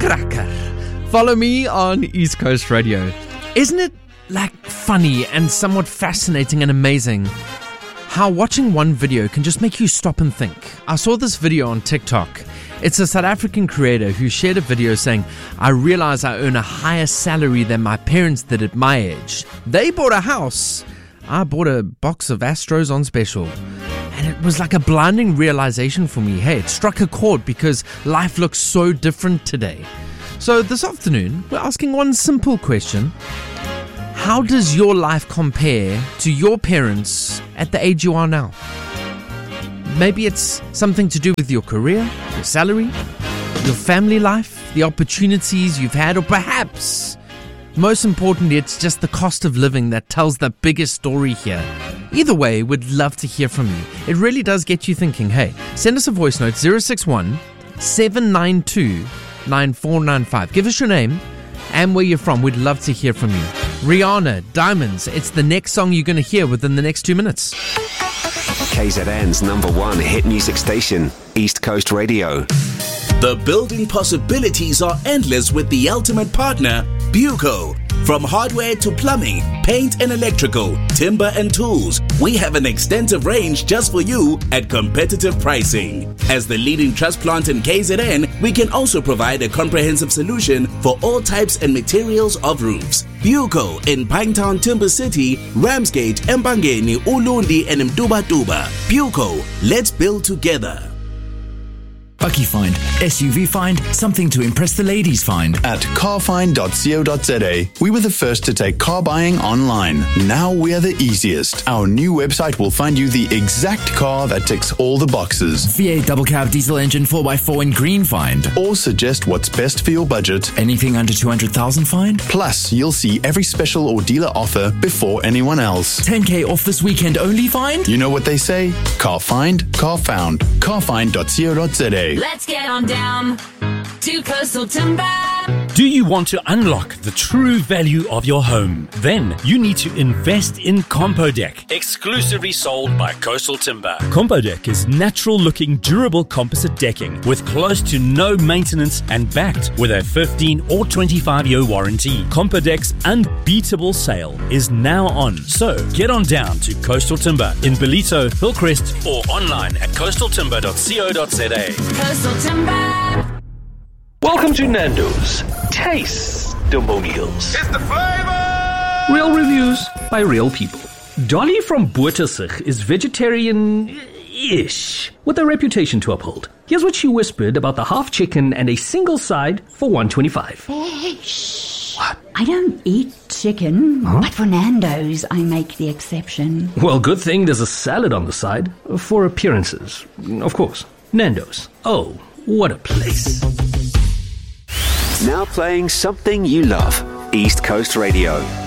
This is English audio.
cracker. Follow me on East Coast Radio. Isn't it funny and somewhat fascinating and amazing how watching one video can just make you stop and think? I saw this video on TikTok. It's a South African creator who shared a video saying, I realize I earn a higher salary than my parents did at my age. They bought a house. I bought a box of Astros on special. And it was like a blinding realization for me. Hey, it struck a chord because life looks so different today. So this afternoon, we're asking one simple question. How does your life compare to your parents at the age you are now? Maybe it's something to do with your career, your salary, your family life, the opportunities you've had, or perhaps, most importantly, it's just the cost of living that tells the biggest story here. Either way, we'd love to hear from you. It really does get you thinking. Hey, send us a voice note, 061 792 9495. Give us your name and where you're from. We'd love to hear from you. Rihanna, Diamonds. It's the next song you're going to hear within the next 2 minutes. KZN's #1 hit music station, East Coast Radio. The building possibilities are endless with the ultimate partner, Buco. From hardware to plumbing, paint and electrical, timber and tools, we have an extensive range just for you at competitive pricing. As the leading truss plant in KZN, we can also provide a comprehensive solution for all types and materials of roofs. Buco in Pinetown, Timber City, Ramsgate, Mbangeni, Ulundi and Mdubatuba. Buco, let's build together. Bucky Find, SUV Find, something to impress the ladies find. At carfind.co.za, we were the first to take car buying online. Now we are the easiest. Our new website will find you the exact car that ticks all the boxes. V8 double cab diesel engine 4x4 in green find. Or suggest what's best for your budget. Anything under 200,000 find. Plus, you'll see every special or dealer offer before anyone else. 10k off this weekend only find. You know what they say? Car find, car found. Carfind.co.za. Let's get on down to Coastal Timber. Do you want to unlock the true value of your home? Then you need to invest in Compodeck, exclusively sold by Coastal Timber. Compodeck is natural-looking, durable composite decking with close to no maintenance and backed with a 15 or 25-year warranty. Compodeck's unbeatable sale is now on, so get on down to Coastal Timber in Ballito, Hillcrest, or online at coastaltimber.co.za. Coastal Timber. Welcome to Nando's Taste-Demonials. It's the flavor! Real reviews by real people. Dolly from Boertersig is vegetarian-ish, with a reputation to uphold. Here's what she whispered about the half chicken and a single side for $1.25. What? I don't eat chicken, but for Nando's, I make the exception. Well, good thing there's a salad on the side, for appearances, of course. Nando's. Oh, what a place. Now playing something you love. East Coast Radio.